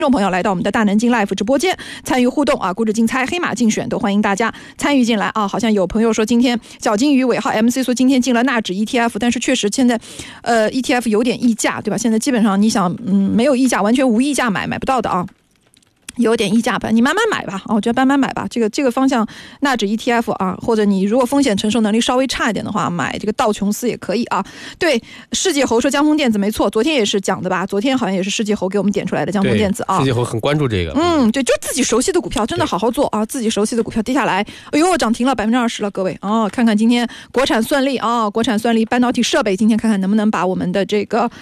众朋友来到我们的大南京 Live 直播间参与互动啊，股指竞猜、黑马竞选都欢迎大家参与进来啊。好像有朋友说今天小金鱼尾号 MC 说今天进了纳指 ETF， 但是确实现在ETF 有点溢价，对吧？现在基本上你想没有溢价，完全无溢价买不到的啊。有点溢价吧，你慢慢买吧，我觉得慢慢买吧。这个方向纳指 ETF 啊，或者你如果风险承受能力稍微差一点的话，买这个道琼斯也可以啊。对，世纪侯说江通电子没错，昨天也是讲的吧？昨天好像也是世纪侯给我们点出来的江通电子啊。 世纪侯很关注这个。 对，就自己熟悉的股票，真的好好做啊！自己熟悉的股票跌下来，哎呦，涨停了20%了，各位啊！看看今天国产算力啊，国产算力半导体设备，今天看看能不能把我们的这个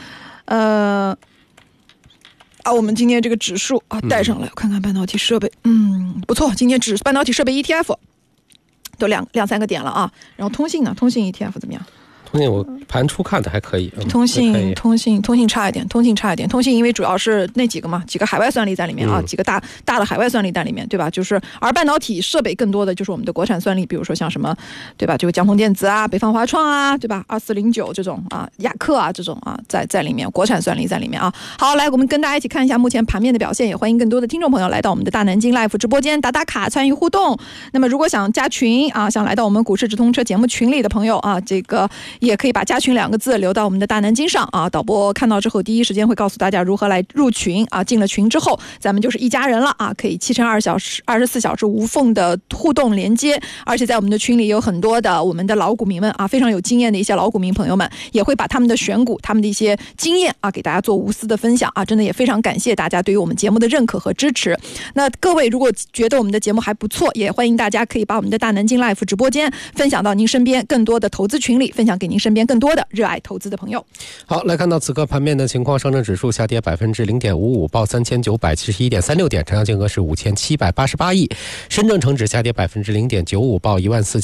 我们今天这个指数啊带上来，我看看半导体设备，不错，今天半导体设备 ETF 都两三个点了啊。然后通信呢？通信 ETF 怎么样？ 通信我盘初看的还可以。 通信差一点，通信因为主要是那几个嘛，几个海外算力在里面啊，几个大的海外算力在里面，对吧？就是而半导体设备更多的就是我们的国产算力，比如说像什么，对吧？就江通电子啊、北方华创啊，对吧？2409这种啊，雅克啊这种啊，在里面，国产算力在里面啊。好，来我们跟大家一起看一下目前盘面的表现，也欢迎更多的听众朋友来到我们的大南京 Live 直播间打卡参与互动。那么如果想加群啊，想来到我们股市直通车节目群里的朋友啊，这个也可以把加群2个字留到我们的大南京上啊，导播看到之后第一时间会告诉大家如何来入群啊。进了群之后，咱们就是一家人了啊，可以7乘24小时无缝的互动连接，而且在我们的群里有很多的我们的老股民们啊，非常有经验的一些老股民朋友们，也会把他们的选股、他们的一些经验啊，给大家做无私的分享啊，真的也非常感谢大家对于我们节目的认可和支持。那各位如果觉得我们的节目还不错，也欢迎大家可以把我们的大南京 Live 直播间分享到您身边更多的投资群里，分享给您身边更多的热爱投资的朋友。 好，来看到此刻盘面的情况，上证指数下跌0.55%，报3971.36点，成交金额是5788亿；深证成指下跌0.95%，报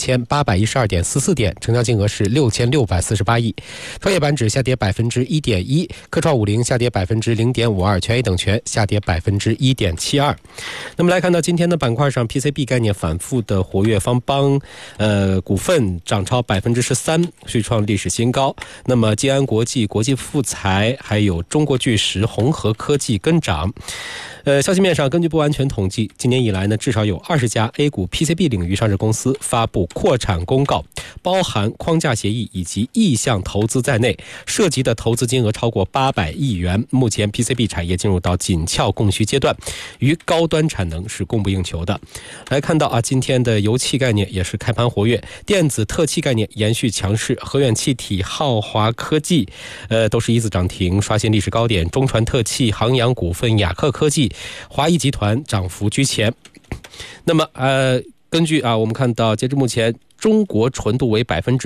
14812.44点，成交金额是6648亿；创业板指下跌1.1%，科创50下跌0.52%，全 A 等权下跌1.72%。那么来看到今天的板块上 ，PCB 概念反复的活跃，方邦股份涨超13%，续创历史新高。那么建安国际、国际富材还有中国巨石、宏和科技跟涨。消息面上，根据不完全统计，今年以来呢，至少有20家 A 股 PCB 领域上市公司发布扩产公告，包含框架协议以及意向投资在内，涉及的投资金额超过800亿元。目前 PCB 产业进入到紧俏供需阶段，与高端产能是供不应求的。来看到今天的油气概念也是开盘活跃，电子特气概念延续强势，和远气体、浩华科技都是一字涨停，刷新历史高点。中传特气、航洋股份、雅克科技、华谊集团涨幅居前。那么根据我们看到截至目前，中国纯度为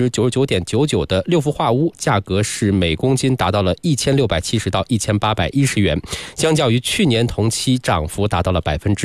99.99%的六氟化钨价格是每公斤达到了1670到1810元，相较于去年同期涨幅达到了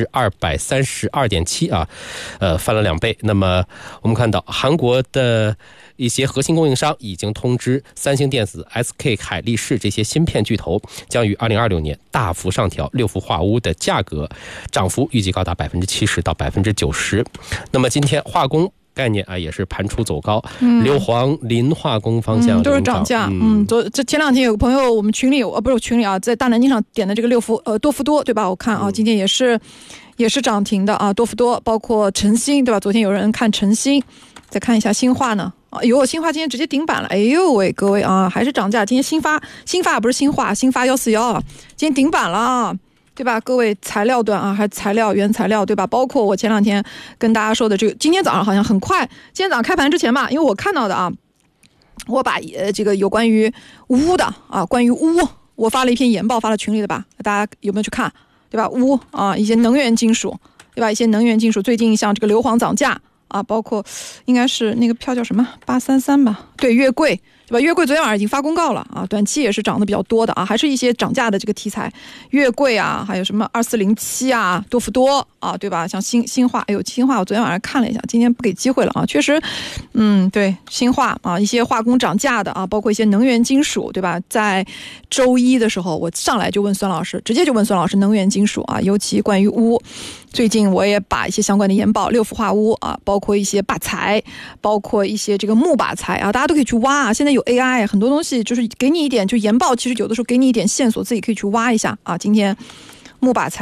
232.7%，翻了2倍。那么我们看到韩国的一些核心供应商已经通知三星电子、SK 海力士这些芯片巨头，将于2026年大幅上调六氟化钨的价格，涨幅预计高达70%到90%。那么今天化工概念也是盘出走高，硫磺、磷化工方向都是涨价。这前2天有个朋友，我们群里不是群里在大南京上点的这个多氟多，对吧？我看今天也是涨停的多氟多，包括晨星，对吧？昨天有人看晨星，再看一下新化呢。新化今天直接顶板了，哎呦喂，各位还是涨价。今天新发不是新化，新发141，今天顶板了。对吧？各位材料端还材料原材料，对吧？包括我前2天跟大家说的这个，今天早上好像很快，今天早上开盘之前嘛，因为我看到的我把这个有关于钨的关于钨，我发了一篇研报发到群里的吧，大家有没有去看？对吧？钨一些能源金属，对吧？一些能源金属最近像这个硫磺涨价包括应该是那个票叫什么833吧？对，月桂。对吧？月桂昨天晚上已经发公告了短期也是涨得比较多的还是一些涨价的这个题材，月桂还有什么2407多氟多对吧？像新化，新化我昨天晚上看了一下，今天不给机会了确实，对，新化一些化工涨价的包括一些能源金属，对吧？在周一的时候，我上来就问孙老师，直接就问孙老师能源金属尤其关于钨，最近我也把一些相关的研报，六氟化钨包括一些靶材，包括一些这个木靶材大家都可以去挖现在有 AI 很多东西就是给你一点，就研报其实有的时候给你一点线索，自己可以去挖一下今天木靶材